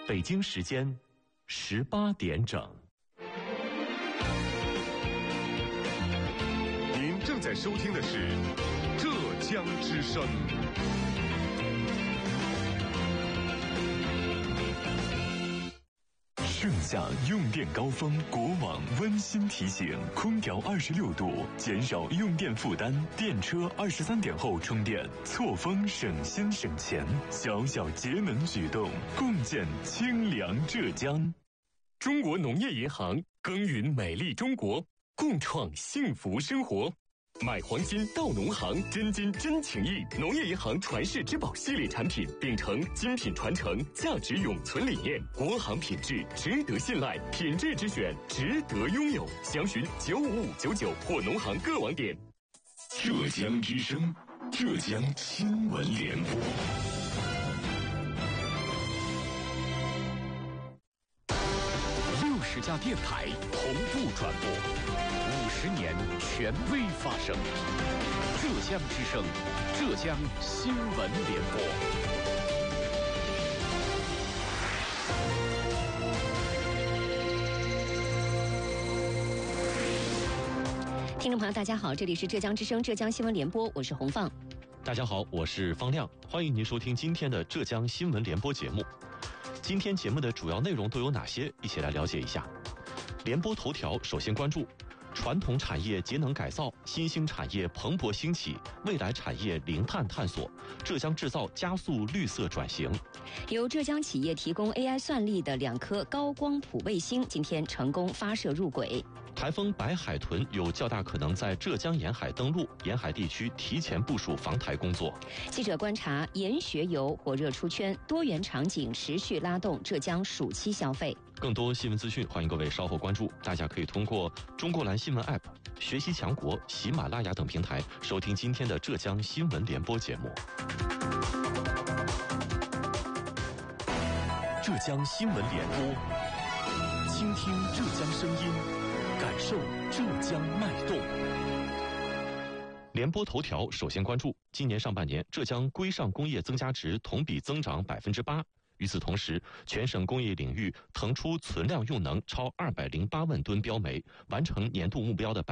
北京时间18点整。 您正在收听的是浙江之声。 盛夏用电高峰，国网温馨提醒：空调26度，减少用电负担；电车23点后充电，错峰省心省钱。小小节能举动，共建清凉浙江。中国农业银行耕耘美丽中国，共创幸福生活。买黄金到农行，真金真情意。农业银行传世之宝系列产品，秉承精品传承、价值永存理念，国行品质值得信赖，品质之选值得拥有。详询95599或农行各网点。浙江之声，浙江新闻联播。60家电台同步转播。50年权威发声，浙江之声，浙江新闻联播。 听众朋友大家好，这里是浙江之声浙江新闻联播，我是洪放。 大家好，我是方亮，欢迎您收听今天的浙江新闻联播节目。今天节目的主要内容都有哪些？一起来了解一下。联播头条首先关注传统产业节能改造，新兴产业蓬勃兴起，未来产业零碳探索，浙江制造加速绿色转型。 由浙江企业提供 AI 算力的2颗高光谱卫星今天成功发射入轨。 台风白海豚有较大可能在浙江沿海登陆，沿海地区提前部署防台工作。 记者观察盐学游火热出圈，多元场景持续拉动浙江暑期消费。 更多新闻资讯，欢迎各位稍后关注。大家可以通过中国蓝新闻 App、学习强国、喜马拉雅等平台收听今天的浙江新闻联播节目。 浙江新闻联播，倾听浙江声音，感受浙江脉动。 联播头条首先关注，今年上半年浙江规上工业增加值同比增长8%。与此同时，全省工业领域腾出存量用能超208万吨标煤，完成年度目标的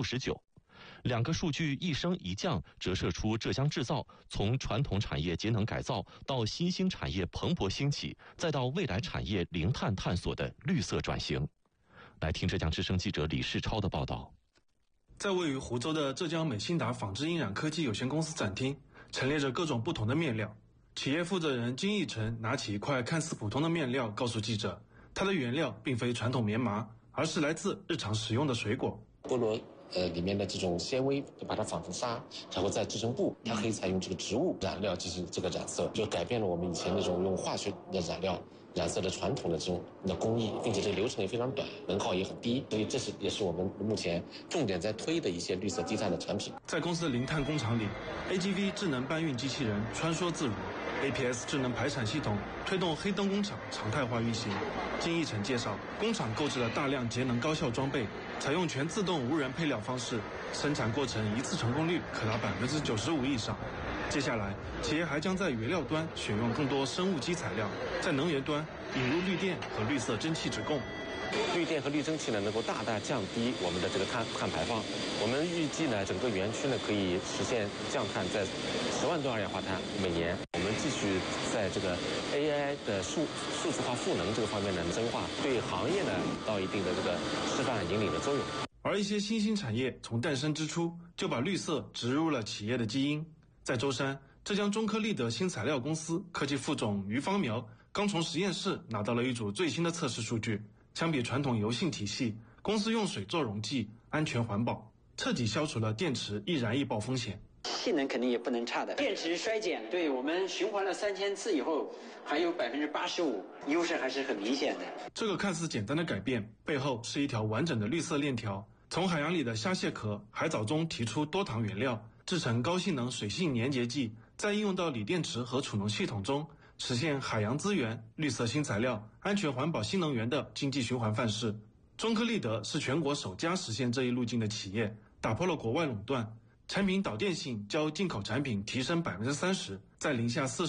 69%。2个数据一升一降，折射出浙江制造从传统产业节能改造到新兴产业蓬勃兴起，再到未来产业零碳探索的绿色转型。来听浙江之声记者李世超的报道。 在位于湖州的浙江美信达纺织印染科技有限公司展厅，陈列着各种不同的面料。企业负责人金义成拿起一块看似普通的面料，告诉记者，它的原料并非传统棉麻，而是来自日常食用的水果。 菠萝里面的这种纤维，把它纺成纱，然后再制成布，它可以采用这个植物染料进行这个染色，就改变了我们以前那种用化学的染料染色的传统的这种工艺，并且这个流程也非常短，能耗也很低，所以这也是我们目前重点在推的一些绿色低碳的产品。 在公司的零碳工厂里， AGV 智能搬运机器人穿梭自如， APS 智能排产系统推动黑灯工厂常态化运行。金义成介绍，工厂购置了大量节能高效装备，采用全自动无人配料方式，生产过程一次成功率可达95%以上。接下来，企业还将在原料端选用更多生物基材料，在能源端引入绿电和绿色蒸汽直供。 绿电和绿蒸汽呢，能够大大降低我们的这个碳排放。我们预计呢，整个园区呢可以实现降碳在10万吨二氧化碳每年。我们继续在这个 AI 的数字化赋能这个方面的深化，对行业呢到一定的这个示范引领的作用。 而一些新兴产业从诞生之初就把绿色植入了企业的基因。在舟山，浙江中科立德新材料公司科技副总于方苗刚从实验室拿到了一组最新的测试数据。相比传统油性体系，公司用水做溶剂，安全环保，彻底消除了电池易燃易爆风险。 性能肯定也不能差的，电池衰减，对我们循环了3000次以后，还有85%，优势还是很明显的。 这个看似简单的改变，背后是一条完整的绿色链条。从海洋里的虾蟹壳、海藻中提出多糖原料，制成高性能水性粘结剂，再应用到锂电池和储能系统中，实现海洋资源、绿色新材料、安全环保新能源的经济循环范式。中科立德是全国首家实现这一路径的企业，打破了国外垄断，产品导电性较进口产品提升30%，在零下40